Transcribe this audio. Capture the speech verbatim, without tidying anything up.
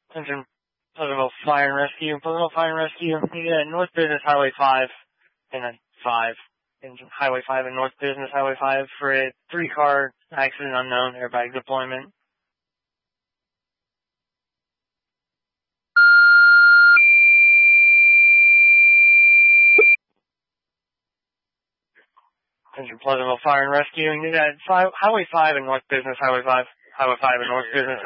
Attention, Pleasantville Fire and Rescue. Pleasantville Fire and Rescue. Yeah, North Business Highway five and then five. And Highway five and North Business Highway five for a three-car accident unknown airbag deployment. Attention, Pleasantville Fire and Rescue. Yeah, five, Highway five and North Business Highway five. Highway five and North Business